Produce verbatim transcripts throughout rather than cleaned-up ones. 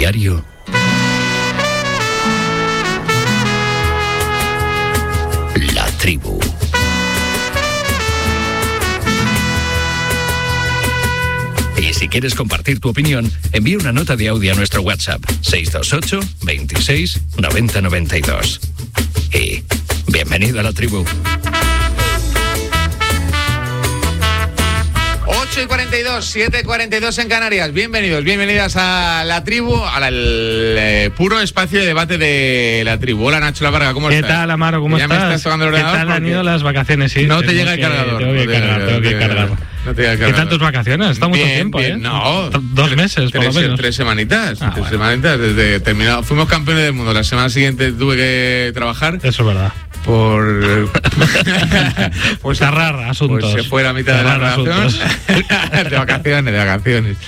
diario. La Tribu. Y si quieres compartir tu opinión, envía una nota de audio a nuestro WhatsApp seis dos ocho, veintiséis, noventa, noventa y dos. Y bienvenido a La Tribu. ocho y cuarenta y dos, siete y cuarenta y dos en Canarias. Bienvenidos, bienvenidas a La Tribu, al eh, puro espacio de debate de La Tribu. Hola, Nacho La Varga, ¿cómo ¿Qué estás? ¿Qué tal, Amaro? ¿Cómo ya estás? Me estás tocando el ¿Qué ordenador tal han ido las vacaciones? Sí, no te tengo llega el que, cargador. Tengo que no cargar, tengo que cargar. No te llega el cargador. ¿Qué tantas vacaciones? Está mucho bien, tiempo, bien, ¿eh? No. Dos meses, por tres, lo menos. Tres semanitas. Ah, tres bueno. semanitas desde terminado. Fuimos campeones del mundo. La semana siguiente tuve que trabajar. Eso es verdad. Por pues cerrar asuntos. Pues se fue la mitad cerrar de la relación. de vacaciones, de vacaciones.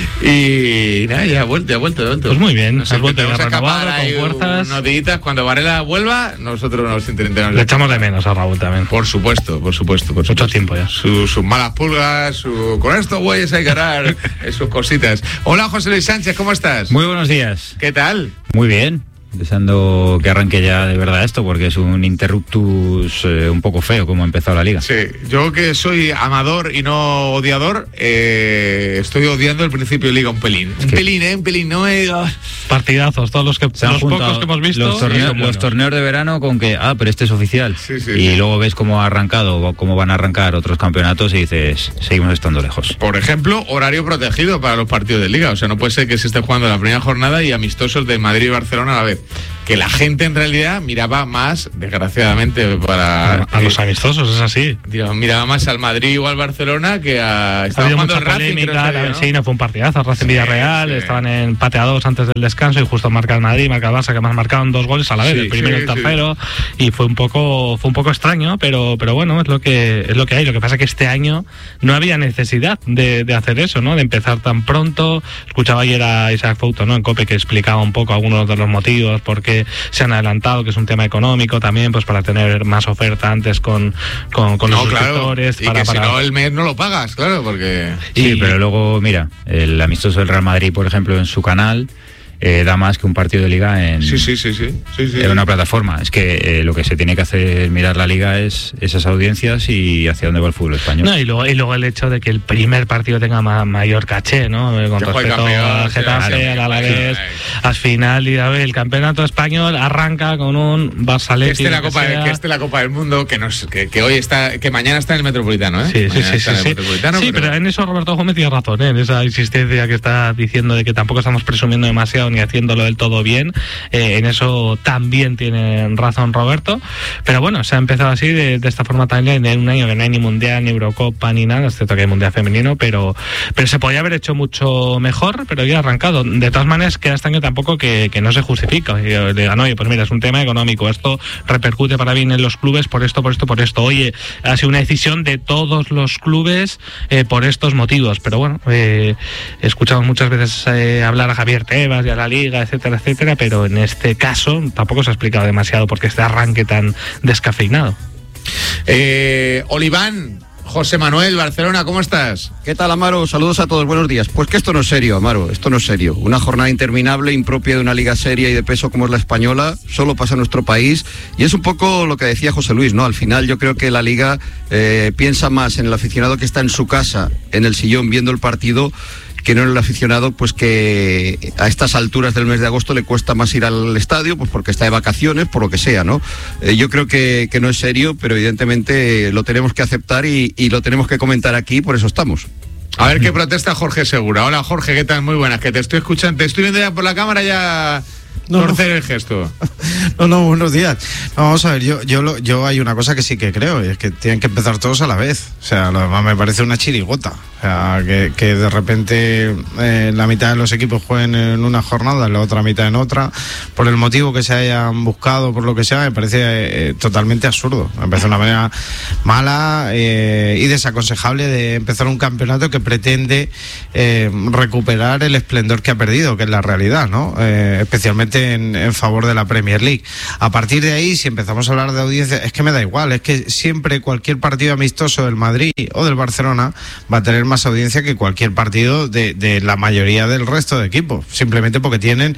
Y nada, ya ha vuelto, ya ha vuelto, ya ha vuelto. Pues muy bien, nos has vuelto ya intentamos renovado, escapar ahí con fuerzas. unos días. Cuando Varela vuelva, nosotros nos intentamos. Le echamos de menos a Raúl también. Por supuesto, por supuesto, por Mucho supuesto. tiempo ya. Su- Sus malas pulgas, su con estos güeyes hay que arar, sus cositas. Hola, José Luis Sánchez, ¿cómo estás? Muy buenos días. ¿Qué tal? Muy bien. Deseando que arranque ya de verdad esto, porque es un interruptus eh, un poco feo como ha empezado la liga. Sí, yo que soy amador y no odiador, eh, estoy odiando el principio de liga un pelín. Un que- pelín, eh, un pelín, no es... Partidazos, todos los que Se han los juntado pocos que hemos visto. los, torneos, son buenos. los torneos de verano con que, ah, pero este es oficial. Sí, sí, y sí. luego ves cómo ha arrancado, o cómo van a arrancar otros campeonatos y dices, seguimos estando lejos. Por ejemplo, horario protegido para los partidos de liga. O sea, no puede ser que se esté jugando la primera jornada y amistosos de Madrid y Barcelona a la vez. Que la gente en realidad miraba más, desgraciadamente, para... A, a los amistosos, es así. Digo, miraba más al Madrid o al Barcelona que a... Ha Estaba habido jugando mucha el Racing, creo polémica, que, ¿no? sí, no fue un partidazo, Racing Sí, Villarreal, sí. estaban en empate a dos antes del descanso y justo marca el Madrid, marca el Barça, que más marcaron dos goles a la vez, Sí, el primero y sí, el tercero, y fue un poco fue un poco extraño, pero pero bueno, es lo que es lo que hay. Lo que pasa es que este año no había necesidad de, de hacer eso, ¿no? De empezar tan pronto. Escuchaba ayer a Isaac Fouto, ¿no? En COPE, que explicaba un poco algunos de los motivos por qué se han adelantado, que es un tema económico también, pues para tener más oferta antes con, con, con los No, claro, suscriptores. y para, que si para... no el mes no lo pagas, claro, porque... Sí, Y- pero luego, mira, el amistoso del Real Madrid, por ejemplo, en su canal, eh, da más que un partido de liga en, Sí, sí, sí, sí, sí, sí. en una plataforma. Es que eh, lo que se tiene que hacer mirar la liga es esas audiencias y hacia dónde va el fútbol español. No, y luego, y luego el hecho de que el primer partido tenga ma- mayor caché, ¿no? Eh, Con Que juegue respecto campeón, al Getafe, sí, al Alavés, sí. al final, y a ver, el campeonato español arranca con un Barça Que Leti, esté, la lo que Copa, sea. que esté la Copa del Mundo, que, nos, que, que hoy está, que mañana está en el Metropolitano, ¿eh? Sí, sí, Mañana sí, está sí, en el sí. Metropolitano, Sí, pero en eso Roberto Gómez tiene razón, ¿eh? En esa insistencia que está diciendo de que tampoco estamos presumiendo demasiado ni haciéndolo del todo bien. Eh, en eso también tiene razón Roberto. Pero bueno, se ha empezado así, de, de esta forma también, en un año que no hay ni Mundial, ni Eurocopa, ni nada, excepto que hay Mundial Femenino, pero, pero se podía haber hecho mucho mejor, pero ya ha arrancado. De todas maneras, queda este año tampoco que, que no se justifica. Y le digan, oye, pues mira, es un tema económico, esto repercute para bien en los clubes por esto, por esto, por esto. Oye, ha sido una decisión de todos los clubes eh, por estos motivos. Pero bueno, eh, escuchamos muchas veces eh, hablar a Javier Tebas y a la Liga, etcétera, etcétera, pero en este caso tampoco se ha explicado demasiado por qué este arranque tan descafeinado. Eh, Oliván, José Manuel, Barcelona, ¿cómo estás? ¿Qué tal, Amaro? Saludos a todos, buenos días. Pues que esto no es serio, Amaro, esto no es serio. Una jornada interminable, impropia de una liga seria y de peso como es la española, solo pasa en nuestro país. Y es un poco lo que decía José Luis, ¿no? Al final yo creo que la liga eh, piensa más en el aficionado que está en su casa, en el sillón, viendo el partido, que no en el aficionado, pues que a estas alturas del mes de agosto le cuesta más ir al estadio, pues porque está de vacaciones, por lo que sea, ¿no? Eh, yo creo que, que no es serio, pero evidentemente lo tenemos que aceptar y, y lo tenemos que comentar aquí, por eso estamos. A ver qué protesta Jorge Segura. Hola, Jorge, ¿qué tal? Muy buenas, que te estoy escuchando, te estoy viendo ya por la cámara ya No, torcer no. el gesto. No, no, buenos días. No, vamos a ver, yo, yo, lo- yo hay una cosa que sí que creo, y es que tienen que empezar todos a la vez. O sea, lo demás me parece una chirigota. O sea, que, que de repente eh, la mitad de los equipos jueguen en una jornada, la otra mitad en otra, por el motivo que se hayan buscado, por lo que sea, me parece eh, totalmente absurdo. Me parece una manera mala eh, y desaconsejable de empezar un campeonato que pretende eh, recuperar el esplendor que ha perdido, que es la realidad, ¿no? Eh, especialmente evidentemente en, en favor de la Premier League. A partir de ahí, si empezamos a hablar de audiencia, es que me da igual, es que siempre cualquier partido amistoso del Madrid o del Barcelona va a tener más audiencia que cualquier partido de, de la mayoría del resto de equipos, simplemente porque tienen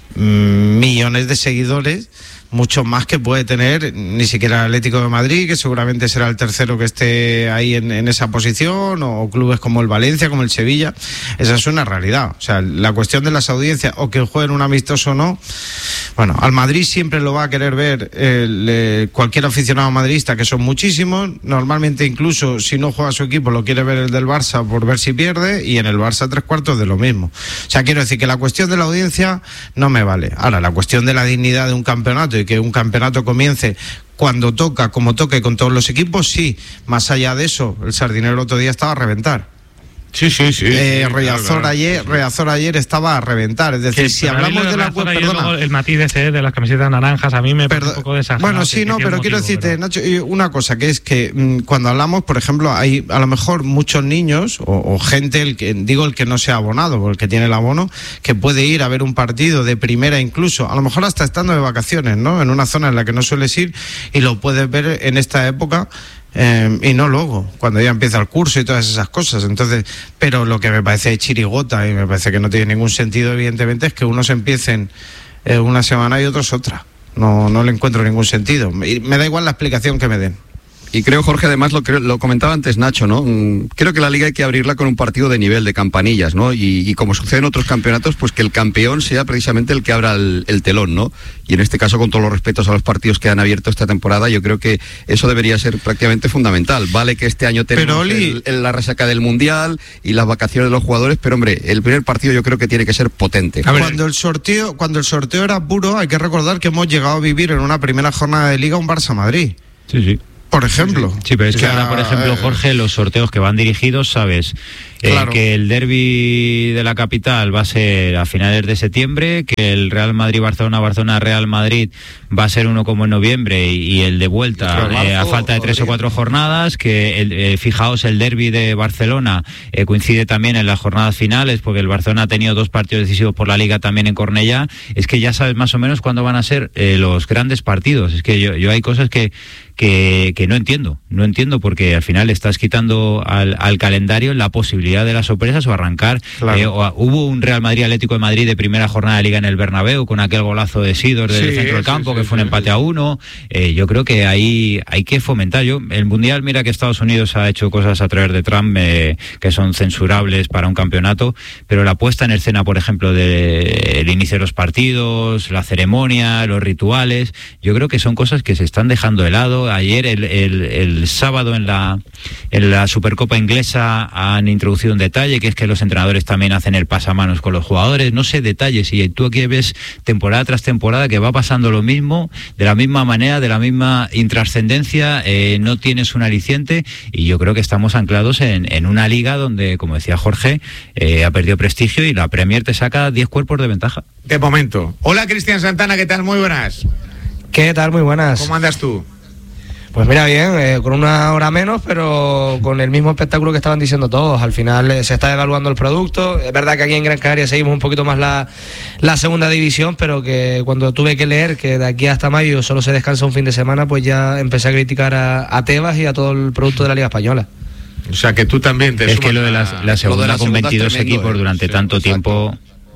mmm, millones de seguidores, mucho más que puede tener ni siquiera el Atlético de Madrid, que seguramente será el tercero que esté ahí en, en esa posición, o, o clubes como el Valencia, como el Sevilla. Esa es una realidad. O sea, la cuestión de las audiencias, o que jueguen un amistoso o no, bueno, al Madrid siempre lo va a querer ver el, eh, cualquier aficionado madridista, que son muchísimos. Normalmente, incluso si no juega su equipo, lo quiere ver el del Barça por ver si pierde, y en el Barça tres cuartos de lo mismo. O sea, quiero decir que la cuestión de la audiencia no me vale. Ahora, la cuestión de la dignidad de un campeonato, y que un campeonato comience cuando toca, como toque, con todos los equipos, sí. Más allá de eso, el Sardinero el otro día estaba a reventar. Sí, sí, sí. Eh, sí, Riazor, claro, ayer, sí, sí. Riazor ayer estaba a reventar. Es decir, Que, si pero hablamos de la Riazor web, ayer, perdona. luego el matiz ese de las camisetas naranjas a mí me parece un poco desagrado. Bueno, sí, no, pero quiero decirte, pero... Nacho, una cosa, que es que mmm, cuando hablamos, por ejemplo, hay a lo mejor muchos niños o, o gente, el que digo el que no sea abonado, o el que tiene el abono, que puede ir a ver un partido de primera incluso, a lo mejor hasta estando de vacaciones, ¿no? En una zona en la que no sueles ir, y lo puedes ver en esta época. Eh, y no luego, cuando ya empieza el curso y todas esas cosas. Entonces, pero lo que me parece chirigota y me parece que no tiene ningún sentido, evidentemente, es que unos empiecen eh, una semana y otros otra. No, no le encuentro ningún sentido. Y me da igual la explicación que me den. Y creo, Jorge, además lo, lo comentaba antes Nacho, ¿no? Creo que la Liga hay que abrirla con un partido de nivel de campanillas, ¿no? Y, y como sucede en otros campeonatos, pues que el campeón sea precisamente el que abra el, el telón, ¿no? Y en este caso, con todos los respetos a los partidos que han abierto esta temporada, yo creo que eso debería ser prácticamente fundamental. Vale que este año tenemos pero, Oli... el, el, la resaca del Mundial y las vacaciones de los jugadores, pero hombre, el primer partido yo creo que tiene que ser potente. A ver, cuando el sorteo, cuando el sorteo era puro, hay que recordar que hemos llegado a vivir en una primera jornada de Liga un Barça-Madrid. Sí, sí. Por ejemplo. Sí, pero es que o sea, ahora, por ejemplo, Jorge, los sorteos que van dirigidos, sabes eh, claro. que el derbi de la capital va a ser a finales de septiembre, que el Real Madrid-Barcelona, Barcelona-Real Madrid va a ser uno como en noviembre, y, y el de vuelta claro, eh, a falta de tres o cuatro jornadas, que el, eh, fijaos, el derbi de Barcelona eh, coincide también en las jornadas finales, porque el Barcelona ha tenido dos partidos decisivos por la Liga también en Cornellá. Es que ya sabes más o menos cuándo van a ser eh, los grandes partidos. Es que yo, yo hay cosas que Que, que no entiendo, no entiendo porque al final estás quitando al, al calendario la posibilidad de las sorpresas o arrancar. Claro. Eh, o, hubo un Real Madrid Atlético de Madrid de primera jornada de Liga en el Bernabéu con aquel golazo de Sidor del sí, centro del campo sí, sí, que fue sí, un empate sí. a uno. Eh, yo creo que ahí hay que fomentar. Yo el Mundial, mira que Estados Unidos ha hecho cosas a través de Trump eh, que son censurables para un campeonato, pero la puesta en escena, por ejemplo, del de inicio de los partidos, la ceremonia, los rituales, yo creo que son cosas que se están dejando de lado. Ayer, el, el, el sábado, en la, en la Supercopa Inglesa han introducido un detalle, que es que los entrenadores también hacen el pasamanos con los jugadores. No sé detalles, y tú aquí ves temporada tras temporada que va pasando lo mismo, de la misma manera, de la misma intrascendencia, eh, no tienes un aliciente, y yo creo que estamos anclados en, en una liga donde, como decía Jorge, eh, ha perdido prestigio, y la Premier te saca diez cuerpos de ventaja. De momento. Hola, Cristian Santana, ¿qué tal? Muy buenas. ¿Qué tal? Muy buenas. ¿Cómo andas tú? Pues mira, bien, eh, con una hora menos, pero con el mismo espectáculo que estaban diciendo todos. Al final eh, se está evaluando el producto. Es verdad que aquí en Gran Canaria seguimos un poquito más la, la segunda división, pero que cuando tuve que leer que de aquí hasta mayo solo se descansa un fin de semana, pues ya empecé a criticar a, a Tebas y a todo el producto de la Liga Española. O sea, que tú también te Es que lo de la, la segunda, la segunda con veintidós tremendo, equipos durante eh, sí, tanto exacto. tiempo,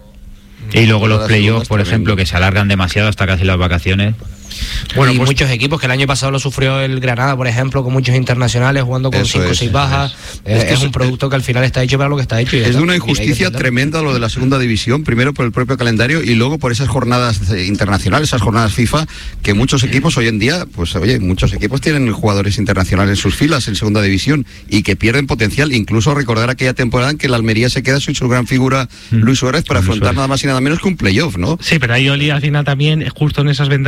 y luego los playoffs, por ejemplo, que se alargan demasiado hasta casi las vacaciones. Bueno, y pues, muchos equipos, que el año pasado lo sufrió el Granada, por ejemplo, con muchos internacionales jugando con cinco o seis bajas. Es, es, es un producto que al final está hecho para lo que está hecho. Y es está, de una injusticia tremenda lo de la segunda división, primero por el propio calendario y luego por esas jornadas internacionales, esas jornadas FIFA, que muchos equipos hoy en día, pues oye, muchos equipos tienen jugadores internacionales en sus filas en segunda división y que pierden potencial. Incluso recordar aquella temporada en que la Almería se queda sin su gran figura Luis Suárez para afrontar nada más y nada menos que un playoff, ¿no? Sí, pero ahí Oli al final también, justo en esas ventanas, tiene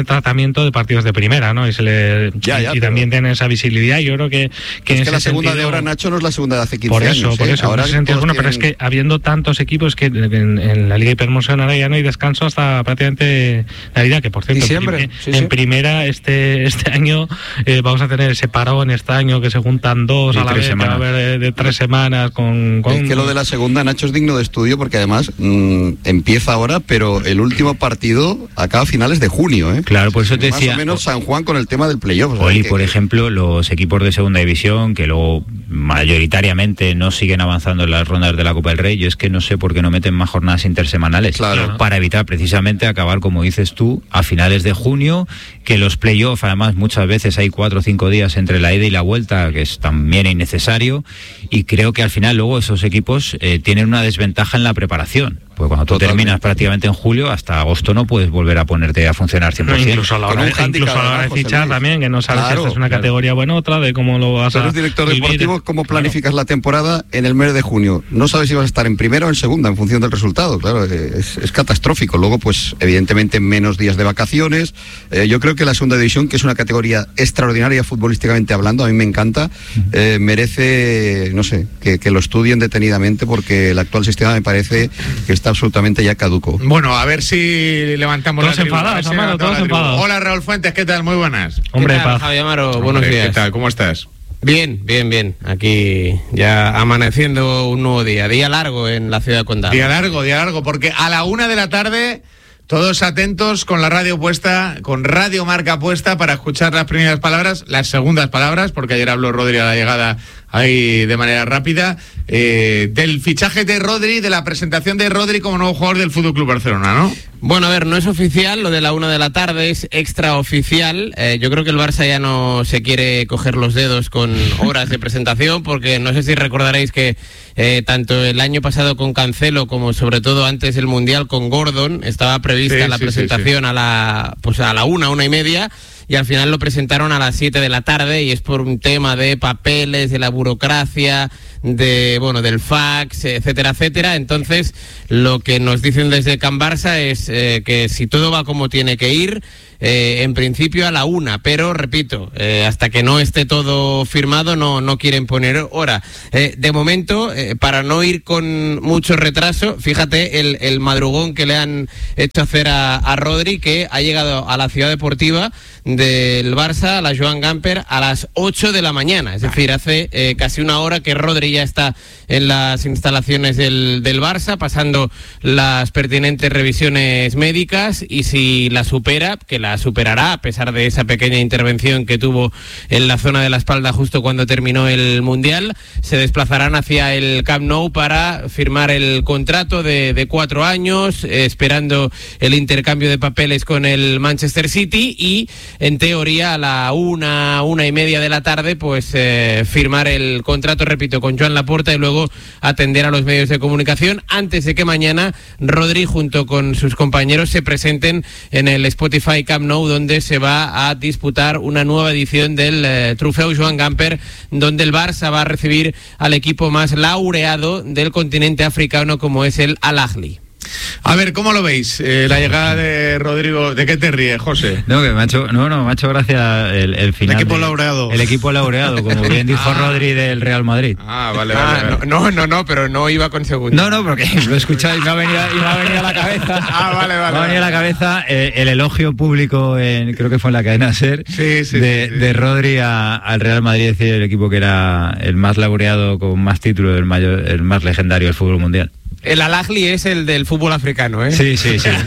tratamiento de partidos de primera, ¿no? Y se le ya, ya, y, y también tiene esa visibilidad. Yo creo que, que es en que ese la segunda sentido, de ahora, Nacho, no es la segunda de hace quince por eso, años. Por ¿eh? eso, ahora en ese sentido, bueno, tienen... pero es que habiendo tantos equipos que en, en la Liga Hipermoción ahora ya no hay descanso hasta prácticamente Navidad, que por cierto, Diciembre, en, sí, en sí. primera este este año eh, vamos a tener ese parón este año que se juntan dos Y a la tres vez, que va a semanas. haber de, de tres semanas con, con... Es que lo de la segunda, Nacho, es digno de estudio porque además mmm, empieza ahora, pero el último partido acaba a finales de junio, ¿eh? Claro, por eso te Más decía. o menos San Juan con el tema del playoff. O sea, Oli, que- por ejemplo, los equipos de segunda división que luego mayoritariamente no siguen avanzando en las rondas de la Copa del Rey, yo es que no sé por qué no meten más jornadas intersemanales. Claro. Para evitar precisamente acabar, como dices tú, a finales de junio, que los playoffs, además muchas veces hay cuatro o cinco días entre la ida y la vuelta, que es también innecesario, y creo que al final luego esos equipos eh, tienen una desventaja en la preparación. Pues cuando tú Totalmente. terminas prácticamente en julio, hasta agosto no puedes volver a ponerte a funcionar cien por No, ciento. incluso a la Con hora, un de- hándicap, incluso a la hora de José fichar Luis. también, que no sabes Claro, si esta es una claro. categoría buena otra, de cómo lo vas Tú a eres director vivir. deportivo, ¿cómo Claro. planificas la temporada en el mes de junio? No sabes si vas a estar en primera o en segunda en función del resultado. Claro, eh, es, es catastrófico. Luego, pues, evidentemente, menos días de vacaciones. Eh, yo creo que la segunda división, que es una categoría extraordinaria futbolísticamente hablando, a mí me encanta, eh, merece, no sé, que, que lo estudien detenidamente porque el actual sistema me parece que está absolutamente ya caduco. Bueno, a ver si levantamos Todos la tribuna, enfadados, a ver si Amaro, levantamos todos la tribuna. enfadados. Hola, Raúl Fuentes, ¿qué tal? Muy buenas. Hombre, ¿Qué tal, paz. Javi Amaro? Buenos Hombre, días. ¿qué tal? ¿Cómo estás? Bien, bien, bien. Aquí ya amaneciendo un nuevo día. Día largo en la ciudad condal. Día largo, día largo, porque a la una de la tarde, todos atentos con la radio puesta, con Radio Marca puesta para escuchar las primeras palabras, las segundas palabras, porque ayer habló Rodri a la llegada ahí de manera rápida, eh, del fichaje de Rodri, de la presentación de Rodri como nuevo jugador del F C Barcelona, ¿no? Bueno, a ver, no es oficial, lo de la una de la tarde es extraoficial. Eh, yo creo que el Barça ya no se quiere coger los dedos con horas de presentación, porque no sé si recordaréis que eh, tanto el año pasado con Cancelo como sobre todo antes el Mundial con Gordon estaba prevista Sí, la sí, presentación sí, sí. a la pues a la una, una y media. Y al final lo presentaron a las siete de la tarde y es por un tema de papeles, de la burocracia, de bueno, del fax, etcétera, etcétera. Entonces, lo que nos dicen desde Can Barça es eh, que si todo va como tiene que ir, eh, en principio a la una, pero repito, eh, hasta que no esté todo firmado no, no quieren poner hora. Eh, de momento, eh, para no ir con mucho retraso, fíjate el, el madrugón que le han hecho hacer a, a Rodri, que ha llegado a la ciudad deportiva del Barça, a la Joan Gamper, a las ocho de la mañana. Es decir, hace eh, casi una hora que Rodri ya está en las instalaciones del, del Barça, pasando las pertinentes revisiones médicas, y si la supera, que la superará a pesar de esa pequeña intervención que tuvo en la zona de la espalda justo cuando terminó el Mundial, se desplazarán hacia el Camp Nou para firmar el contrato de, de cuatro años, eh, esperando el intercambio de papeles con el Manchester City, y en teoría a la una, una y media de la tarde, pues eh, firmar el contrato, repito, con Joan Laporta, y luego atender a los medios de comunicación antes de que mañana Rodri junto con sus compañeros se presenten en el Spotify Camp Nou, donde se va a disputar una nueva edición del eh, Trofeu Joan Gamper, donde el Barça va a recibir al equipo más laureado del continente africano, como es el Al Ahly. A ver, ¿cómo lo veis? Eh, la llegada de Rodrigo, ¿de qué te ríes, José? No, que me ha hecho, no, no, me ha hecho gracia el, el final. El equipo de- laureado. El equipo laureado, como bien dijo Ah. Rodri del Real Madrid. Ah, vale, Ah, vale. vale. no, no, no, no, pero no iba con segundo. No, no, porque lo he escuchado y me ha venido, y me ha venido a la cabeza. Ah, vale, vale, Me ha venido a la vale. cabeza eh, el elogio público, en, creo que fue en la cadena SER, Sí, sí, de, sí, sí. de Rodri a- al Real Madrid, decir el equipo que era el más laureado, con más títulos, el, mayor, el más legendario del fútbol mundial. El Al Ahly es el del fútbol africano, ¿eh? Sí, sí, sí.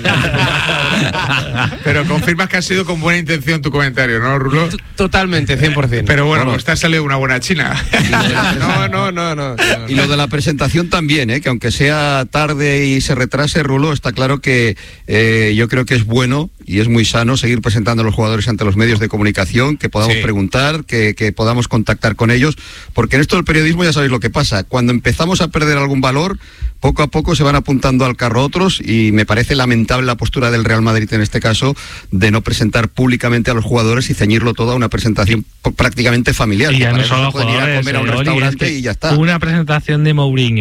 Pero confirmas que ha sido con buena intención tu comentario, ¿no, Rulo? T- Totalmente, cien por ciento. Pero bueno, Bueno. pues te ha salido una buena china. No, no, no, no. no. Y lo de la presentación también, ¿eh? Que aunque sea tarde y se retrase, Rulo, está claro que eh, yo creo que es bueno y es muy sano seguir presentando a los jugadores ante los medios de comunicación, que podamos Sí. preguntar, que, que podamos contactar con ellos, porque en esto del periodismo ya sabéis lo que pasa. Cuando empezamos a perder algún valor, poco a poco se van apuntando al carro otros, y me parece lamentable la postura del Real Madrid en este caso de no presentar públicamente a los jugadores y ceñirlo todo a una presentación p- prácticamente familiar. Y que ya para no eso solo se los pueden ir a jugadores, comer a un eh, Oli, restaurante es que y ya está. una presentación de Mourinho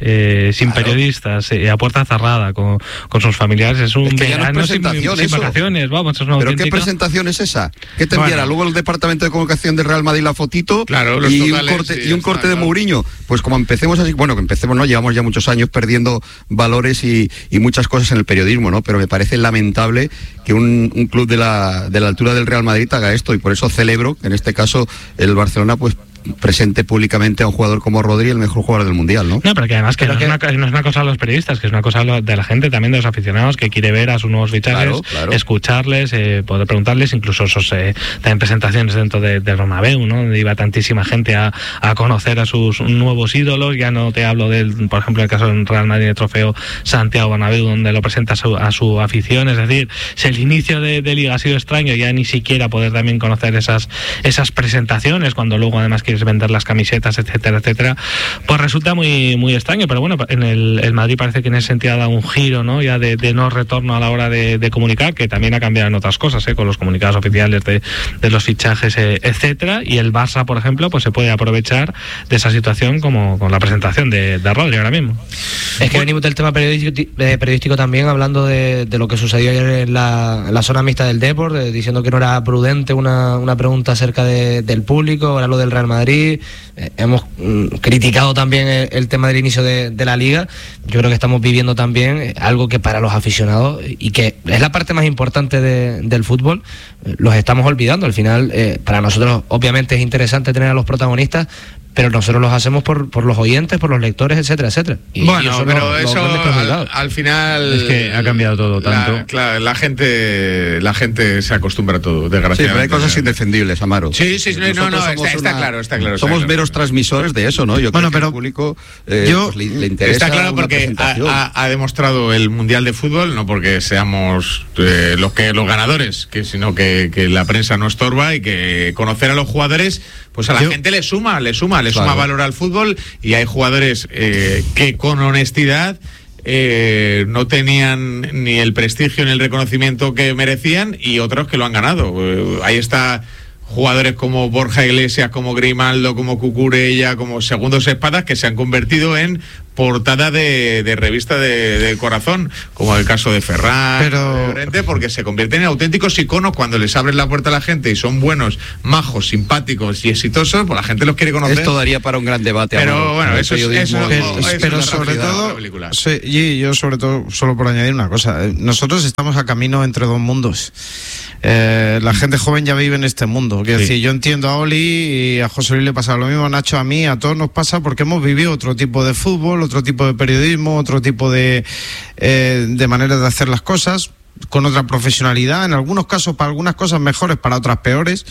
eh, sin claro. periodistas, eh, a puerta cerrada, con, con sus familiares, es un es que verano no es sin, presentación, sin eso. vacaciones, vamos, es una ¿Pero auténtica... qué presentación es esa? ¿Qué te enviará? Bueno. Luego el departamento de comunicación del Real Madrid la fotito Claro, los y, totales, un corte, sí, y un está, corte de claro. Mourinho. Pues como empecemos así, bueno, que empecemos, no, llevamos ya muchos años perdiendo valores y, y muchas cosas en el periodismo, ¿no? Pero me parece lamentable que un, un club de la, de la altura del Real Madrid haga esto, y por eso celebro que en este caso el Barcelona pues presente públicamente a un jugador como Rodri, el mejor jugador del mundial, ¿no? No, pero que además que, Pero no, que- Es una, no es una cosa de los periodistas, que es una cosa de la gente, también de los aficionados, que quiere ver a sus nuevos fichajes, Claro, claro. escucharles, eh, poder preguntarles, incluso esos eh, también presentaciones dentro de, de Bernabéu, ¿no? Donde iba tantísima gente a, a conocer a sus nuevos ídolos. Ya no te hablo del, por ejemplo, el caso del Real Madrid, el trofeo Santiago Bernabéu, donde lo presenta a su, a su afición. Es decir, si el inicio de, de Liga ha sido extraño, ya ni siquiera poder también conocer esas, esas presentaciones, cuando luego además quieres vender las camisetas, etcétera, etcétera, pues resulta muy muy extraño. Pero bueno, en el, el Madrid parece que en ese sentido ha dado un giro, ¿no? Ya de, de no retorno a la hora de, de comunicar, que también ha cambiado en otras cosas, ¿eh? Con los comunicados oficiales de, de los fichajes, eh, etcétera. Y el Barça, por ejemplo, pues se puede aprovechar de esa situación, como con la presentación de, de Rodri ahora mismo. Es que venimos del tema periodístico, eh, periodístico también, hablando de, de lo que sucedió ayer en la, en la zona mixta del Depor, eh, diciendo que no era prudente una, una pregunta acerca de, del público, ahora lo del Real Madrid. Eh, hemos mm, criticado también el, el tema del inicio de, de la Liga. Yo creo que estamos viviendo también eh, algo que para los aficionados, y que es la parte más importante de, del fútbol, eh, los estamos olvidando. Al final, eh, para nosotros obviamente es interesante tener a los protagonistas, pero nosotros los hacemos por, por los oyentes, por los lectores, etcétera, etcétera. Y- y Bueno, eso pero nos- nos eso vende al, perjudicados. al final Es que ha cambiado todo la- tanto. claro, la gente, la gente se acostumbra a todo, Sí, desgraciadamente. pero hay cosas indefendibles, Amaro. Sí, sí, sí, no, no, Nosotros está, somos está una- claro, está claro. está Somos claro. meros transmisores de eso, ¿no? Yo Bueno, creo que pero al público eh, yo- pues, le, le interesa Está claro una porque ha, presentación. ha- ha demostrado el Mundial de Fútbol, no porque seamos eh, los que los ganadores, que sino que, que la prensa no estorba, y que conocer a los jugadores, pues a la Yo- gente le suma, le suma, le Claro. suma valor al fútbol, y hay jugadores eh, que con honestidad eh, no tenían ni el prestigio ni el reconocimiento que merecían, y otros que lo han ganado. Eh, ahí está jugadores como Borja Iglesias, como Grimaldo, como Cucurella, como segundos espadas, que se han convertido en portada de, de revista de, de corazón, como el caso de Ferran, Pero- de Llorente, porque se convierten en auténticos iconos cuando les abren la puerta a la gente y son buenos, majos, simpáticos y exitosos, pues la gente los quiere conocer. Esto daría para un gran debate. Pero Amaro. bueno, El eso es- periodismo eso- y- Pero, Oh, eso es pero la sobre realidad de todo, la película. sí, y yo sobre todo, solo por añadir una cosa, eh, nosotros estamos a camino entre dos mundos. Eh, la gente joven ya vive en este mundo. Quiero Sí. decir, yo entiendo a Oli y a José Luis le pasa lo mismo, a Nacho, a mí, a todos nos pasa porque hemos vivido otro tipo de fútbol, otro tipo de periodismo, otro tipo de, eh, de maneras de hacer las cosas, con otra profesionalidad, en algunos casos para algunas cosas mejores, para otras peores.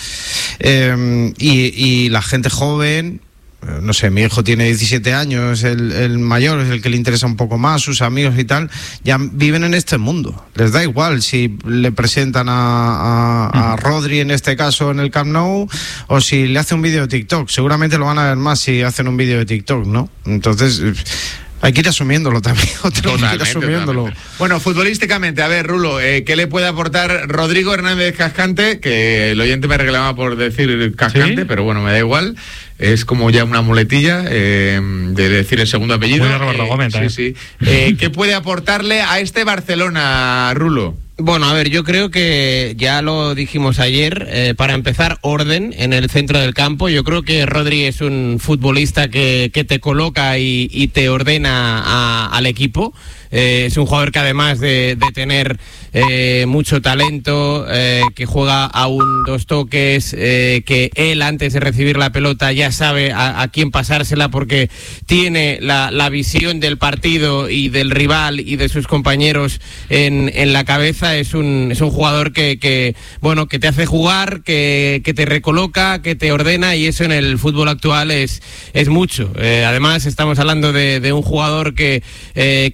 Eh, y, y la gente joven, eh, no sé, mi hijo tiene diecisiete años, el, el mayor es el que le interesa un poco más, sus amigos y tal, ya viven en este mundo. Les da igual si le presentan a, a, a Rodri, en este caso, en el Camp Nou, o si le hace un vídeo de TikTok. Seguramente lo van a ver más si hacen un vídeo de TikTok, ¿no? Entonces, eh, hay que ir asumiéndolo también. Tenemos que ir Totalmente, asumiéndolo. totalmente. Bueno, futbolísticamente, a ver, Rulo, eh, ¿qué le puede aportar Rodrigo Hernández Cascante? Que el oyente me reclamaba por decir Cascante, ¿Sí? pero bueno, me da igual. Es como ya una muletilla eh, de decir el segundo apellido. Muy de Roberto Eh, Gómez, sí, ¿eh? sí. Eh, ¿Qué puede aportarle a este Barcelona, Rulo? Bueno, a ver, yo creo que ya lo dijimos ayer, eh, para empezar, orden en el centro del campo. Yo creo que Rodri es un futbolista que, que te coloca y, y te ordena a- al equipo. Eh, es un jugador que además de, de tener eh, mucho talento, eh, que juega a un dos toques, eh, que él antes de recibir la pelota ya sabe a, a quién pasársela, porque tiene la, la visión del partido y del rival y de sus compañeros en, en la cabeza. Es un, es un jugador que, que, bueno, que te hace jugar, que, que te recoloca, que te ordena, y eso en el fútbol actual es, es mucho. Eh, además estamos hablando de, de un jugador que, eh, que incluso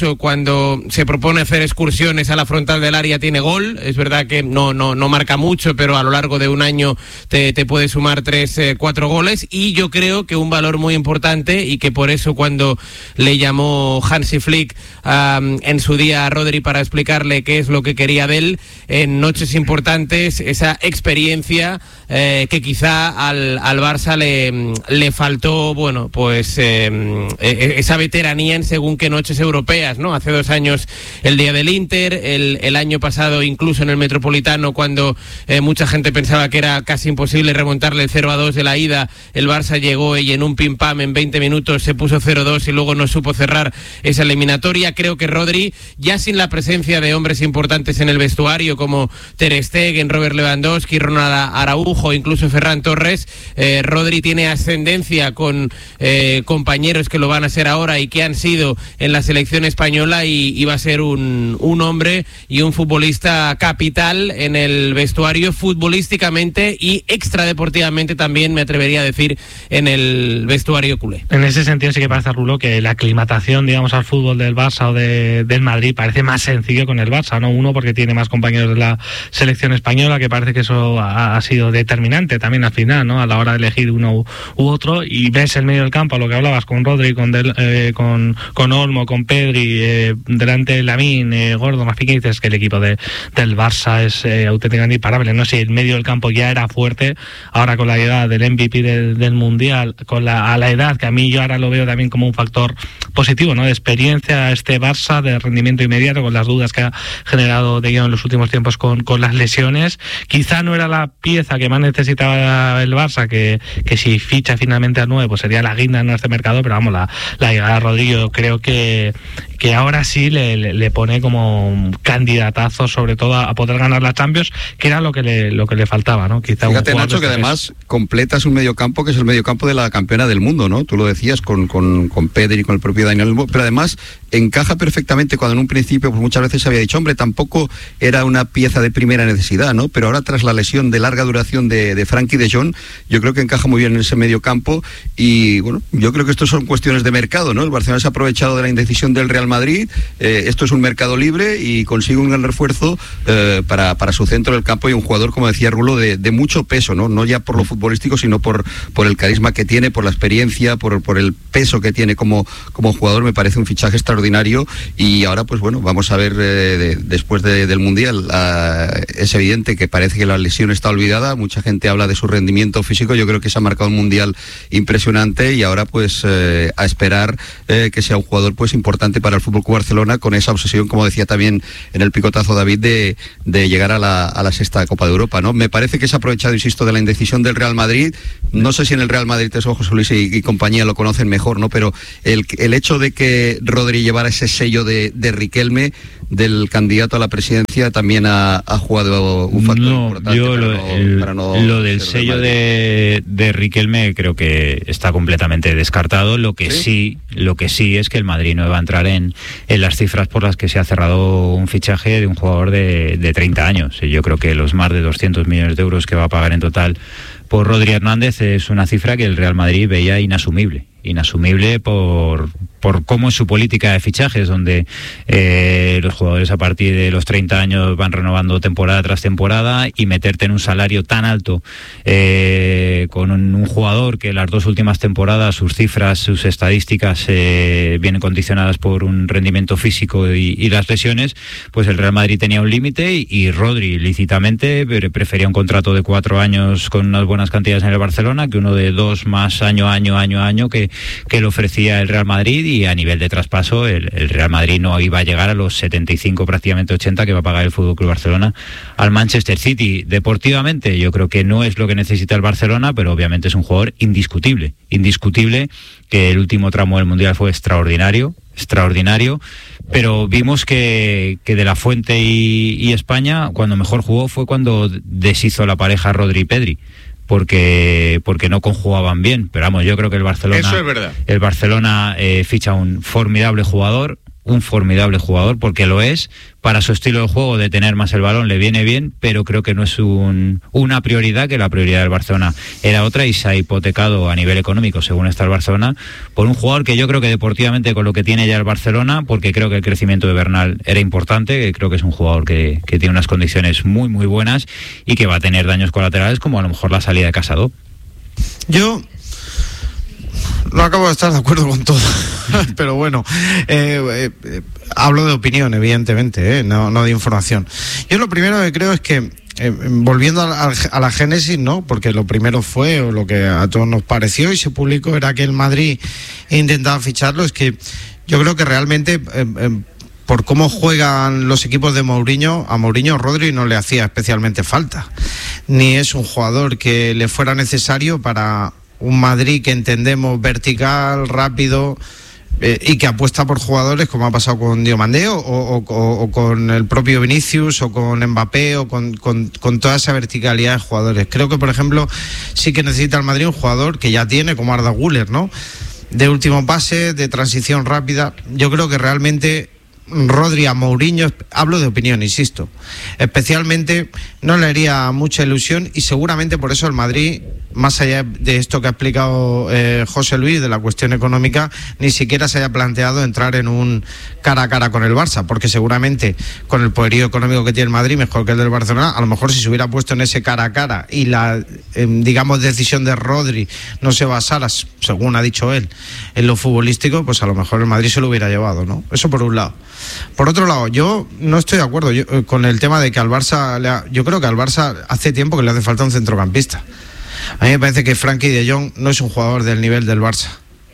incluso cuando se propone hacer excursiones a la frontal del área tiene gol. Es verdad que no, no, no marca mucho, pero a lo largo de un año te, te puede sumar tres, eh, cuatro goles. Y yo creo que un valor muy importante, y que por eso cuando le llamó Hansi Flick um, en su día a Rodri para explicarle qué es lo que quería de él en noches importantes, esa experiencia eh, que quizá al, al Barça le, le faltó, bueno, pues eh, esa veteranía en según qué noches europeas, ¿no? Hace dos años el día del Inter, el, el año pasado incluso en el Metropolitano, cuando eh, mucha gente pensaba que era casi imposible remontarle el cero a dos de la ida, el Barça llegó y en un pim pam en veinte minutos se puso cero dos y luego no supo cerrar esa eliminatoria. Creo que Rodri, ya sin la presencia de hombres importantes en el vestuario como Ter Stegen, Robert Lewandowski, Ronald Araujo, incluso Ferran Torres, eh, Rodri tiene ascendencia con eh, compañeros que lo van a ser ahora y que han sido en la selección española, y, y va a ser un, un hombre y un futbolista capital en el vestuario, futbolísticamente y extradeportivamente también, me atrevería a decir, en el vestuario culé. En ese sentido sí que parece, Rulo, que la aclimatación, digamos, al fútbol del Barça o de, del Madrid parece más sencillo con el Barça, ¿no? Uno, porque tiene más compañeros de la selección española, que parece que eso ha, ha sido determinante también al final, ¿no? A la hora de elegir uno u, u otro, y ves el medio del campo, a lo que hablabas con Rodri, con, del, eh, con, con Olmo, con Pedri, eh, delante de Lamine, eh, Gordon, así que dices que el equipo de, del Barça es eh, auténticamente imparable. No sé, el medio del campo ya era fuerte, ahora con la llegada del M V P del, del Mundial, con la, a la edad, que a mí yo ahora lo veo también como un factor positivo, ¿no? De experiencia este Barça, de rendimiento inmediato, con las dudas que ha generado de ello en los últimos tiempos con, con las lesiones. Quizá no era la pieza que más necesitaba el Barça, que, que si ficha finalmente al nueve, pues sería la guinda en este mercado, pero vamos, la, la llegada de Rodrigo creo que, que ahora sí le, le, le pone como un candidatazo, sobre todo a, a poder ganar la Champions, que era lo que le, lo que le faltaba, ¿no? Quizá Fíjate, Nacho, que además completas un mediocampo que es el mediocampo de la campeona del mundo, ¿no? Tú lo decías con, con, con Pedri y con el propio Daniel Olmo, pero además encaja perfectamente cuando en un principio pues muchas veces se había dicho, hombre, tampoco era una pieza de primera necesidad, ¿no? Pero ahora, tras la lesión de larga duración de, de Frenkie de Jong, yo creo que encaja muy bien en ese mediocampo, y bueno, yo creo que esto son cuestiones de mercado, ¿no? El Barcelona se ha aprovechado de la indecisión del Real Madrid, eh, esto es un mercado libre y consigue un gran refuerzo eh, para, para su centro del campo, y un jugador, como decía Rulo, de, de mucho peso, ¿no? No ya por lo futbolístico, sino por, por el carisma que tiene, por la experiencia, por, por el peso que tiene como, como jugador. Me parece un fichaje extraordinario, y ahora pues bueno, vamos a ver eh, de, después de, del Mundial, uh, es evidente que parece que la lesión está olvidada, mucha gente habla de su rendimiento físico, yo creo que se ha marcado un Mundial impresionante, y ahora pues eh, a esperar eh, que sea un jugador pues importante para el F C Barcelona, con esa obsesión, como decía también en el picotazo David, de, de llegar a la, a la sexta Copa de Europa, ¿no? Me parece que se ha aprovechado, insisto, de la indecisión del Real Madrid. No sé si en el Real Madrid, eso José Luis y, y compañía lo conocen mejor, ¿no? Pero el, el hecho de que Rodri llevara ese sello de, de Riquelme, del candidato a la presidencia, también ha, ha jugado un factor no, importante. Yo para lo, no, el, para no lo del sello de, de Riquelme creo que está completamente descartado. Lo que sí, sí lo que sí es que el Madrid no va a entrar en, en las cifras por las que se ha cerrado un fichaje de un jugador de, de treinta años. Yo creo que los más de doscientos millones de euros que va a pagar en total por Rodri Hernández es una cifra que el Real Madrid veía inasumible. Inasumible por, por cómo es su política de fichajes, donde eh, los jugadores a partir de los treinta años van renovando temporada tras temporada, y meterte en un salario tan alto eh, con un, un jugador que las dos últimas temporadas sus cifras, sus estadísticas eh, vienen condicionadas por un rendimiento físico y, y las lesiones, pues el Real Madrid tenía un límite, y, y Rodri lícitamente prefería un contrato de cuatro años con unas buenas cantidades en el Barcelona que uno de dos más año, año, año, año que que le ofrecía el Real Madrid, y a nivel de traspaso el, el Real Madrid no iba a llegar a los setenta y cinco, prácticamente ochenta que va a pagar el F C Barcelona al Manchester City. Deportivamente yo creo que no es lo que necesita el Barcelona, pero obviamente es un jugador indiscutible, indiscutible, que el último tramo del Mundial fue extraordinario, extraordinario, pero vimos que, que De La Fuente y, y España, cuando mejor jugó fue cuando deshizo la pareja Rodri-Pedri, porque porque no conjugaban bien. Pero vamos, yo creo que el Barcelona, eso es verdad. El Barcelona eh, ficha un formidable jugador, un formidable jugador, porque lo es, para su estilo de juego de tener más el balón le viene bien, pero creo que no es un, una prioridad, que la prioridad del Barcelona era otra, y se ha hipotecado a nivel económico, según está el Barcelona, por un jugador que yo creo que deportivamente, con lo que tiene ya el Barcelona, porque creo que el crecimiento de Bernal era importante, que creo que es un jugador que, que tiene unas condiciones muy muy buenas y que va a tener daños colaterales como a lo mejor la salida de Casado. Yo no acabo de estar de acuerdo con todo, pero bueno, eh, eh, hablo de opinión, evidentemente, eh, no, no de información. Yo lo primero que creo es que, eh, volviendo a, a, a la génesis, ¿no? Porque lo primero fue, o lo que a todos nos pareció y se publicó, era que el Madrid intentaba ficharlo. Es que yo creo que realmente, eh, eh, por cómo juegan los equipos de Mourinho, a Mourinho Rodri no le hacía especialmente falta, ni es un jugador que le fuera necesario para un Madrid que entendemos vertical, rápido, eh, y que apuesta por jugadores como ha pasado con Diomandé o, o, o, o con el propio Vinicius o con Mbappé o con, con, con toda esa verticalidad de jugadores. Creo que, por ejemplo, sí que necesita el Madrid un jugador que ya tiene, como Arda Güler, ¿no? De último pase, de transición rápida. Yo creo que realmente Rodri a Mourinho, hablo de opinión, insisto, especialmente no le haría mucha ilusión, y seguramente por eso el Madrid, más allá de esto que ha explicado eh, José Luis, de la cuestión económica, ni siquiera se haya planteado entrar en un cara a cara con el Barça, porque seguramente con el poderío económico que tiene el Madrid, mejor que el del Barcelona, a lo mejor si se hubiera puesto en ese cara a cara y la, eh, digamos, decisión de Rodri no se basara, según ha dicho él, en lo futbolístico, pues a lo mejor el Madrid se lo hubiera llevado, ¿no? Eso por un lado. Por otro lado, yo no estoy de acuerdo yo, eh, con el tema de que al Barça, le ha, yo creo que al Barça hace tiempo que le hace falta un centrocampista. A mí me parece que Frenkie de Jong no es un jugador del nivel del Barça.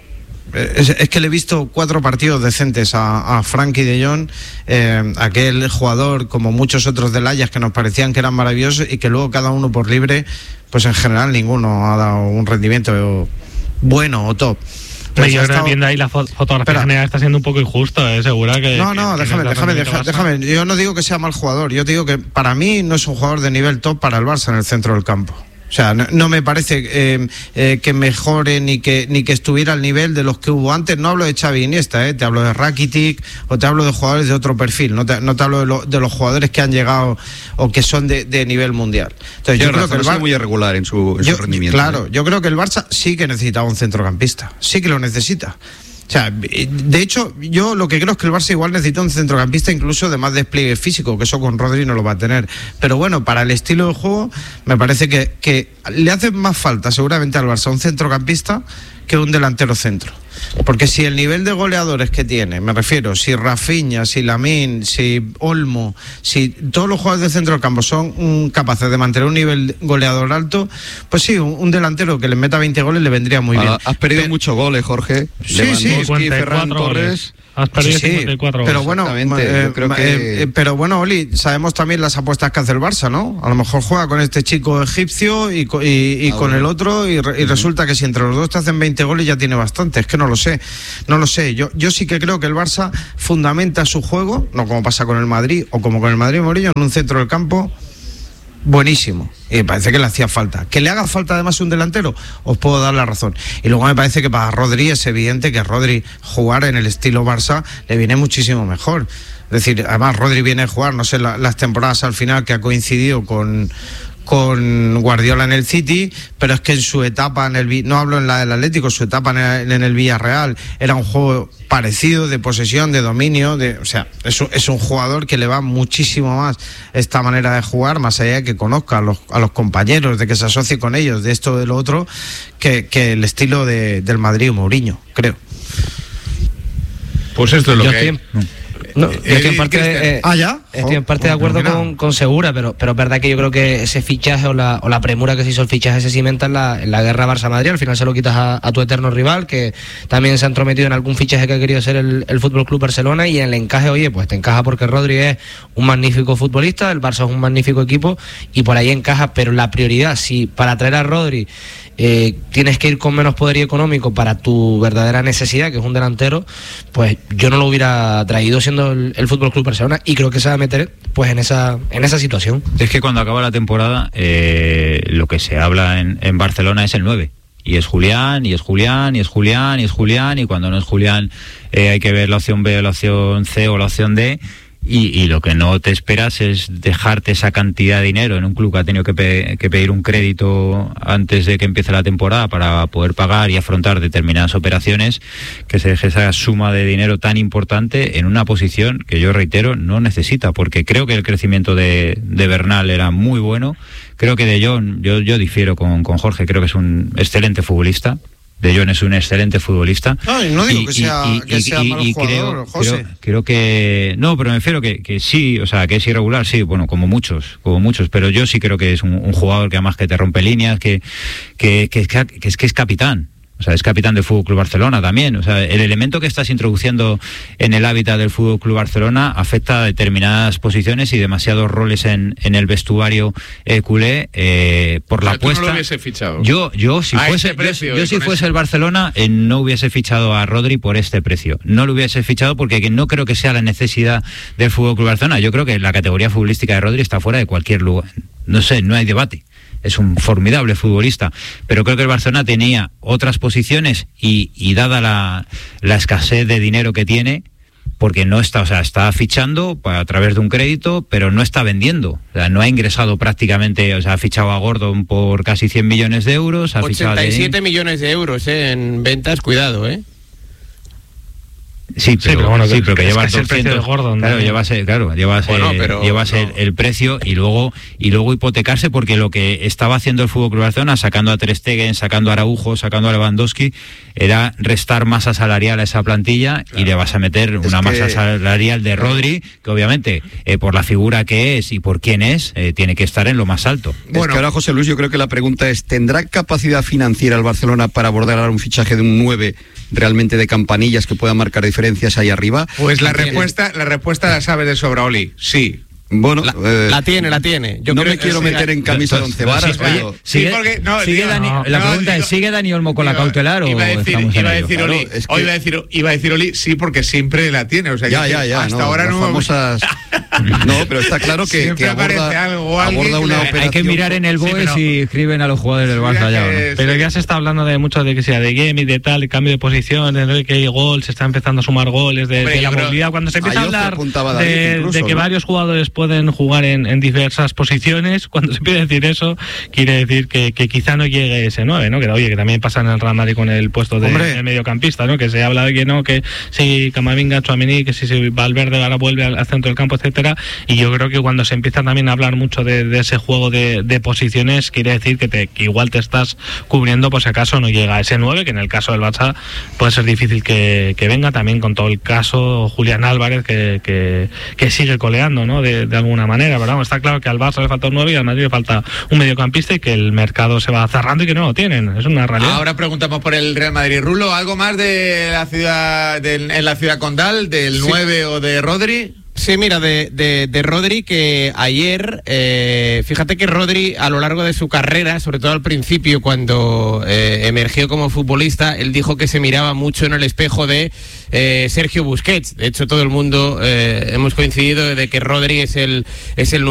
Es, es que le he visto cuatro partidos decentes a, a Frenkie de Jong, eh, aquel jugador como muchos otros del Ajax que nos parecían que eran maravillosos y que luego cada uno por libre, pues en general ninguno ha dado un rendimiento bueno o top. Pero yo estado... viendo ahí la fo fotografía Espera. general está siendo un poco injusto, ¿eh? Segura que... No, no, que déjame, déjame, déjame, déjame. Yo no digo que sea mal jugador, yo te digo que para mí no es un jugador de nivel top para el Barça en el centro del campo. O sea, no, no me parece eh, eh, que mejore ni que ni que estuviera al nivel de los que hubo antes. No hablo de Xavi Iniesta, eh, te hablo de Rakitic o te hablo de jugadores de otro perfil. No te, no te hablo de, lo, de los jugadores que han llegado o que son de, de nivel mundial. Entonces, yo creo que el Barça es muy irregular en su, en yo, su rendimiento. Claro, ¿eh? Yo creo que el Barça sí que necesitaba un centrocampista, sí que lo necesita. O sea, de hecho, yo lo que creo es que el Barça igual necesita un centrocampista incluso de más despliegue físico, que eso con Rodri no lo va a tener. Pero bueno, para el estilo de juego, me parece que, que le hace más falta seguramente al Barça un centrocampista que un delantero centro. Porque si el nivel de goleadores que tiene, me refiero, si Rafinha, si Lamine, si Olmo, si todos los jugadores de centro del campo son um, capaces de mantener un nivel goleador alto, pues sí, un, un delantero que le meta veinte goles le vendría muy ah, bien. Has perdido Pero, muchos goles, Jorge. Sí, sí. Ferran Torres. Has perdido sí, cincuenta y cuatro pero bueno, eh, yo creo que... eh, pero bueno, Oli, sabemos también las apuestas que hace el Barça, ¿no? A lo mejor juega con este chico egipcio y, y, y ah, con bueno. el otro y, re, y uh-huh. resulta que si entre los dos te hacen veinte goles ya tiene bastante. Es que no lo sé, no lo sé. Yo, yo sí que creo que el Barça fundamenta su juego, no como pasa con el Madrid o como con el Madrid Mourinho, en un centro del campo buenísimo, y me parece que le hacía falta. Que le haga falta además un delantero, os puedo dar la razón. Y luego me parece que para Rodri es evidente que Rodri jugar en el estilo Barça le viene muchísimo mejor. Es decir, además Rodri viene a jugar, no sé, la, las temporadas al final que ha coincidido con con Guardiola en el City, pero es que en su etapa en el, no hablo en la del Atlético, su etapa en el, en el Villarreal era un juego parecido, de posesión, de dominio, de, o sea, es un, es un jugador que le va muchísimo más esta manera de jugar, más allá de que conozca a los, a los compañeros, de que se asocie con ellos, de esto, de lo otro, que, que el estilo de, del Madrid o Mourinho, creo. Pues esto es lo Yo que hay. No, yo estoy en parte, eh, ¿Ah, ya? Estoy en parte de acuerdo con, con Segura, pero, pero es verdad que yo creo que ese fichaje o la, o la premura que se hizo el fichaje se cimenta en la, en la guerra Barça-Madrid. Al final se lo quitas a, a tu eterno rival, que también se ha entrometido en algún fichaje que ha querido ser el, el Fútbol Club Barcelona, y en el encaje, oye, pues te encaja porque Rodri es un magnífico futbolista, el Barça es un magnífico equipo y por ahí encaja, pero la prioridad, si para traer a Rodri Eh, tienes que ir con menos poder económico para tu verdadera necesidad, que es un delantero, pues yo no lo hubiera traído siendo el, el Fútbol Club Barcelona, y creo que se va a meter pues en esa en esa situación. Es que cuando acaba la temporada eh, lo que se habla en, en Barcelona es el nueve. Y es Julián, y es Julián, y es Julián, y es Julián, y cuando no es Julián eh, hay que ver la opción B o la opción C o la opción D, y, y lo que no te esperas es dejarte esa cantidad de dinero en un club que ha tenido que, pe- que pedir un crédito antes de que empiece la temporada para poder pagar y afrontar determinadas operaciones, que se deje esa suma de dinero tan importante en una posición que yo reitero no necesita, porque creo que el crecimiento de, de Bernal era muy bueno. Creo que De Jong, yo, yo difiero con, con Jorge, creo que es un excelente futbolista. De Jong es un excelente futbolista. No, y no digo y, que sea, y, que y, sea y, mal y jugador, creo, José. Creo, creo que... No, pero me refiero que, que sí, o sea, que es irregular, sí, bueno, como muchos, como muchos, pero yo sí creo que es un, un jugador que además que te rompe líneas, que, que, que, que, que es que es capitán. O sea, es capitán del Fútbol Club Barcelona también. O sea, el elemento que estás introduciendo en el hábitat del Fútbol Club Barcelona afecta a determinadas posiciones y demasiados roles en, en el vestuario eh, culé eh, por O sea, la tú no apuesta. lo hubiese fichado. Yo, yo si A fuese, ese precio, yo, yo y si con fuese ese- el Barcelona, eh, no hubiese fichado a Rodri por este precio. No lo hubiese fichado porque no creo que sea la necesidad del Fútbol Club Barcelona. Yo creo que la categoría futbolística de Rodri está fuera de cualquier lugar. No sé, no hay debate. Es un formidable futbolista, pero creo que el Barcelona tenía otras posiciones y, y dada la, la escasez de dinero que tiene, porque no está, o sea, está fichando a través de un crédito, pero no está vendiendo. O sea, no ha ingresado prácticamente, o sea, ha fichado a Gordon por casi cien millones de euros. Ha fichado ochenta y siete de... millones de euros eh, en ventas, cuidado, ¿eh? Sí, pero, sí, pero bueno, sí, pero que, que llevas es que es el precio de Gordon, claro, ¿no? llevas el, claro, llevas Bueno, el, pero llevas no. el, el precio y luego y luego hipotecarse, porque lo que estaba haciendo el Fútbol Club Barcelona, sacando a Ter Stegen, sacando a Araujo, sacando a Lewandowski, era restar masa salarial a esa plantilla, claro, y le vas a meter es una que... masa salarial de Rodri, que obviamente eh, por la figura que es y por quién es, eh, tiene que estar en lo más alto. Bueno, es que ahora, José Luis, yo creo que la pregunta es, ¿tendrá capacidad financiera el Barcelona para abordar ahora un fichaje de un nueve realmente de campanillas que pueda marcar diferencias ahí arriba? Pues la La tiene. respuesta, la respuesta la sabes de sobra, Oli. Sí. Bueno, La, eh, la tiene, la tiene. Yo no creo me que quiero sí, meter la- en camisa de once varas, Sí, pero... oye, Sí, sigue- porque- no, sigue digo, Dani- no, la no, pregunta digo- es, ¿sigue Dani Olmo con la Digo, cautelar o iba a decir, estamos en iba a ello? decir Oli, Claro, es o que- iba a decir, iba a decir Oli, sí, porque siempre la tiene. O sea, Ya, que ya, ya. hasta no, ahora las no. famosas... No, pero está claro que, Siempre que aparece aborda, algo, alguien aborda que una le- operación... Hay que mirar en el Sí, B O E pero- si escriben a los jugadores del Barça ya, ¿o no? que- Pero sí. ya se está hablando de mucho de que sea de game y de tal, de cambio de posición, de que hay gol, se está empezando a sumar goles, de, Hombre, de la yo creo- movilidad. Cuando se empieza a Ahí os hablar apuntaba David de, incluso, de que ¿no? varios jugadores pueden jugar en, en diversas posiciones, cuando se empieza a decir eso, quiere decir que, que quizá no llegue ese nueve, ¿no? Que oye, que también pasa en el Real Madrid con el puesto de, Hombre. de mediocampista, ¿no? Que se habla de que no, que si Camavinga, Tchouaméni, que si, si Valverde ahora vuelve al, al centro del campo, etcétera. Y yo creo que cuando se empieza también a hablar mucho de, de ese juego de, de posiciones, quiere decir que, te, que igual te estás cubriendo por si acaso no llega a ese nueve, que en el caso del Barça puede ser difícil que, que venga, también con todo el caso Julián Álvarez, que, que, que sigue coleando, ¿no? De, de alguna manera, pero vamos, está claro que al Barça le falta un nueve y al Madrid le falta un mediocampista y que el mercado se va cerrando y que no lo tienen, es una realidad. Ahora preguntamos por el Real Madrid. Rulo, ¿algo más de la ciudad, de, en la ciudad condal, del Sí. nueve o de Rodri? Sí, mira, de, de, de Rodri, que ayer, eh, fíjate que Rodri a lo largo de su carrera, sobre todo al principio cuando eh, emergió como futbolista, él dijo que se miraba mucho en el espejo de eh, Sergio Busquets. De hecho, todo el mundo eh, hemos coincidido de que Rodri es el, es el